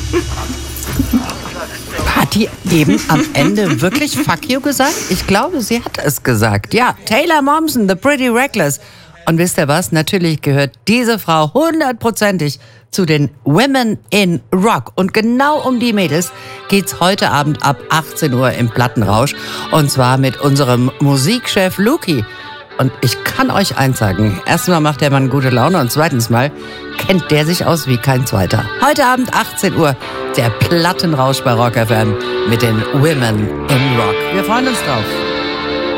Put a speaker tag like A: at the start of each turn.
A: Hat die eben am Ende wirklich Fuck you gesagt? Ich glaube, sie hat es gesagt. Ja, Taylor Momsen, The Pretty Reckless. Und wisst ihr was? Natürlich gehört diese Frau 100%ig zu den Women in Rock. Und genau um die Mädels geht's heute Abend ab 18 Uhr im Plattenrausch. Und zwar mit unserem Musikchef Luki. Und ich kann euch eins sagen. Erstens mal macht der Mann gute Laune und zweitens mal kennt der sich aus wie kein zweiter. Heute Abend 18 Uhr der Plattenrausch bei Rock FM mit den Women in Rock. Wir freuen uns drauf.